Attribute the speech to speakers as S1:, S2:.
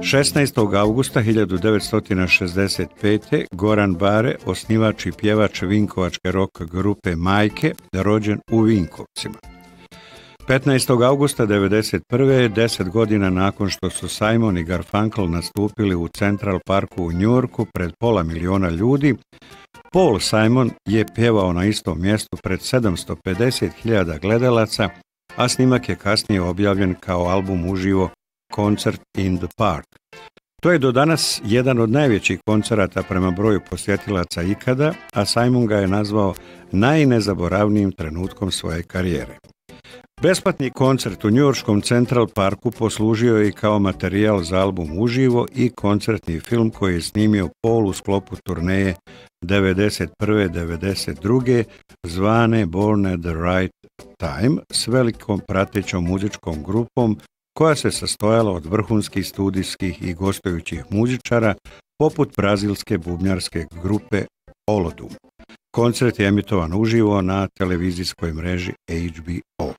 S1: 16. augusta 1965. Goran Bare, osnivač i pjevač vinkovačke rock grupe Majke, rođen u Vinkovcima. 15. augusta 1991. 10 godina nakon što su Simon i Garfunkel nastupili u Central Parku u Njujorku pred 500.000 ljudi, Paul Simon je pjevao na istom mjestu pred 750.000 gledalaca, a snimak je kasnije objavljen kao album uživo Concert in the Park. To je do danas jedan od najvećih koncerata prema broju posjetilaca ikada, a Simon ga je nazvao najnezaboravnijim trenutkom svoje karijere. Besplatni koncert u njujorškom Central Parku poslužio je i kao materijal za album uživo i koncertni film koji je snimio Paul u sklopu turneje 1991-1992. zvane Born at the Right Time s velikom pratećom muzičkom grupom koja se sastojala od vrhunskih studijskih i gostujućih muzičara poput brazilske bubnjarske grupe Olodum. Koncert je emitovan uživo na televizijskoj mreži HBO.